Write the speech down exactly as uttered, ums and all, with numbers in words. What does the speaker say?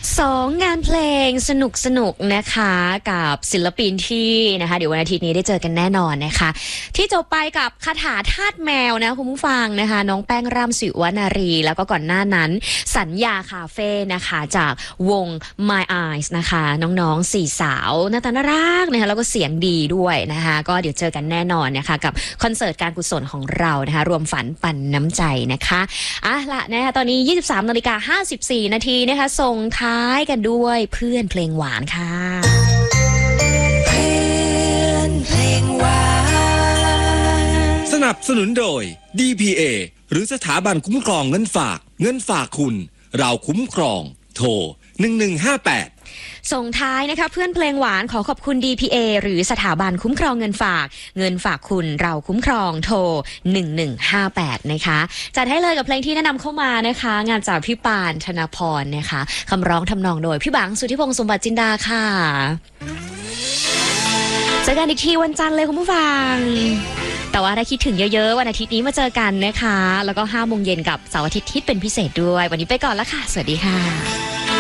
สองงานเพลงสนุกสนุกนะคะกับศิลปินที่นะคะเดี๋ยววันอาทิตย์นี้ได้เจอกันแน่นอนนะคะที่จบไปกับคาถาทาสแมวนะคุณผู้ฟังนะคะน้องแป้งร่ำสิวนารีแล้วก็ก่อนหน้านั้นสัญญาคาเฟ่นะคะจากวง My Eyes นะคะน้องๆสี่สาวหน้าตาน่ารักนะคะแล้วก็เสียงดีด้วยนะคะก็เดี๋ยวเจอกันแน่นอนนะคะกับคอนเสิร์ตการกุศลของเรานะคะรวมฝันปั่นน้ำใจนะคะอ่ะละนะคะตอนนี้ ยี่สิบสามนาฬิกาห้าสิบสี่นาทีนะคะส่งท้ายกันด้วยเพื่อนเพลงหวานค่ะเพื่อนเพลงหวานสนับสนุนโดย ดี พี เอ หรือสถาบันคุ้มครองเงินฝากเงินฝากคุณเราคุ้มครองโทรหนึ่งหนึ่งห้าแปดส่งท้ายนะคะเพื่อนเพลงหวานขอขอบคุณ ดี พี เอ หรือสถาบันคุ้มครองเงินฝากเงินฝากคุณเราคุ้มครองโทรหนึ่งหนึ่งห้าแปดนะคะจัดให้เลยกับเพลงที่แนะนำเข้ามานะคะงานจากพี่ปานธนพรนะคะคำร้องทำนองโดยพี่บังสุทธิพงษ์สมบัติจินดาค่ะเจอกันอีกทีวันจันทร์เลยคุณผู้ฟังแต่ว่าถ้าคิดถึงเยอะๆวันอาทิตย์นี้มาเจอกันนะคะแล้วก็ห้าโมงเย็นกับเสาร์อาทิตย์ที่เป็นพิเศษด้วยวันนี้ไปก่อนแล้วค่ะสวัสดีค่ะ